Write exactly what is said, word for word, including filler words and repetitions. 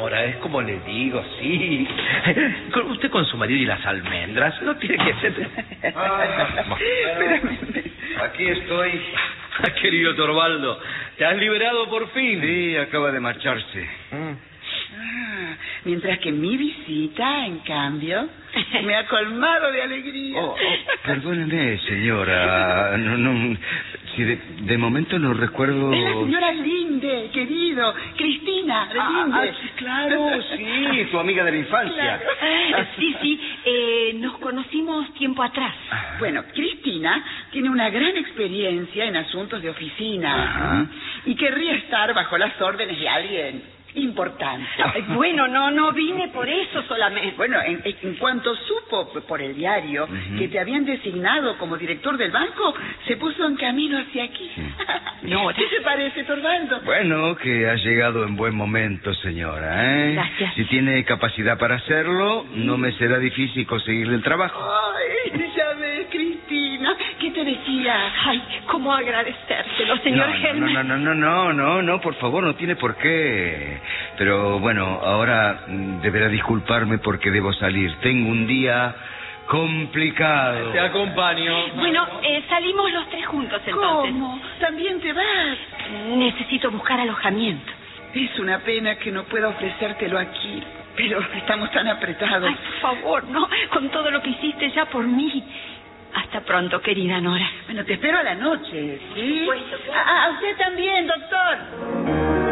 Nora, es como le digo, sí. Con usted con su marido y las almendras, no tiene que ser... Ah, aquí estoy. Querido Torvaldo, ¿te has liberado por fin? Sí, acaba de marcharse. Mm. Ah, mientras que mi visita, en cambio, me ha colmado de alegría. Oh, oh, perdóneme, señora. No, no, si de, de momento no recuerdo... Es la señora Linde, querido. Cristina, de Ah, Linde. ah, sí, claro, sí, tu amiga de la infancia. Claro. Sí, sí, eh, nos conocimos tiempo atrás. Bueno, Cristina tiene una gran experiencia en asuntos de oficina. Ajá. Y querría estar bajo las órdenes de alguien importante. Ay, bueno, no, no vine por eso solamente. Bueno, en, en cuanto supo por el diario Uh-huh. que te habían designado como director del banco, se puso en camino hacia aquí. No, ¿Qué te parece, Torvaldo? Bueno, que ha llegado en buen momento, señora, ¿eh? Gracias. Si tiene capacidad para hacerlo, no me será difícil conseguirle el trabajo. Ay, ya ves, Cristina. ¿Qué te decía? Ay, cómo agradecérselo, señor no, Germán. no, no, no, no, no, no, por favor, no tiene por qué. Pero bueno, ahora mm, deberá disculparme porque debo salir. Tengo un día complicado. Te acompaño. Bueno, eh, salimos los tres juntos entonces. ¿Cómo? ¿También te vas? Necesito buscar alojamiento. Es una pena que no pueda ofrecértelo aquí, pero estamos tan apretados. Ay, por favor, no, con todo lo que hiciste ya por mí. Hasta pronto, querida Nora. Bueno, te espero a la noche, ¿sí? Por supuesto, claro. A, a usted también, doctor.